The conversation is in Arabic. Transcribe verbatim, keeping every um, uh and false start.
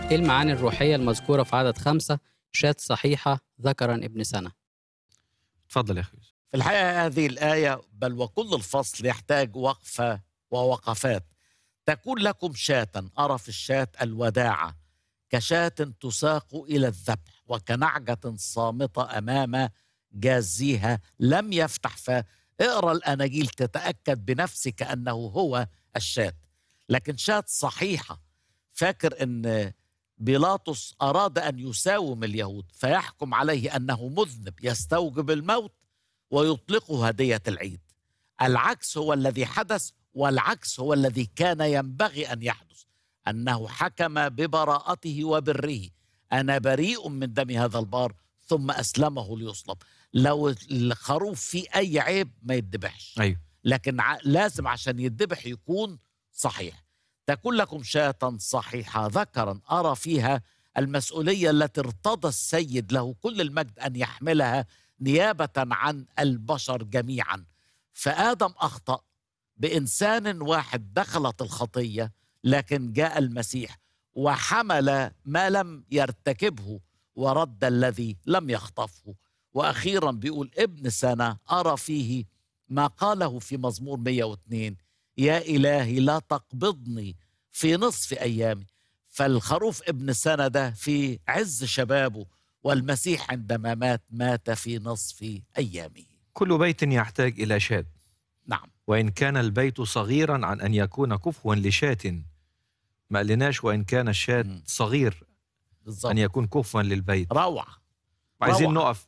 إيه المعاني الروحية المذكورة في عدد خمسة؟ شاة صحيحة ذكرا ابن سنة. اتفضل يا أخي يوسف. في الحقيقة هذه الآية بل وكل الفصل يحتاج وقفة ووقفات. تكون لكم شاة، أرى في الشاة الوداعة، كشاة تساق إلى الذبح، وكنعجة صامتة أمام جازيها لم يفتح فاه. اقرأ الأناجيل تتأكد بنفسك أنه هو الشاة، لكن شاة صحيحة. فاكر أن بيلاطس أراد أن يساوم اليهود فيحكم عليه أنه مذنب يستوجب الموت ويطلقه هدية العيد. العكس هو الذي حدث، والعكس هو الذي كان ينبغي أن يحدث، أنه حكم ببراءته وبره. أنا بريء من دم هذا البار، ثم أسلمه ليصلب. لو الخروف فيه أي عيب ما يتذبحش، أيوه. لكن ع- لازم عشان يتذبح يكون صحيح. تكون لكم شاة صحيحة ذكرا، أرى فيها المسؤولية التي ارتضى السيد له كل المجد أن يحملها نيابة عن البشر جميعا. فآدم أخطأ بإنسان واحد، دخلت الخطية، لكن جاء المسيح وحمل ما لم يرتكبه ورد الذي لم يخطفه. وأخيرا بيقول ابن سنة، أرى فيه ما قاله في مزمور مئة واثنين: يا إلهي لا تقبضني في نصف أيامي. فالخروف ابن سنة ده في عز شبابه، والمسيح عندما مات مات في نصف أيامه. كل بيت يحتاج إلى شاة، نعم، وإن كان البيت صغيرا عن أن يكون كفوا لشاة. ما قلناش وإن كان الشاة مم. صغير بالظبط، أن يكون كفوا للبيت. روعة. عايزين روعة. نقف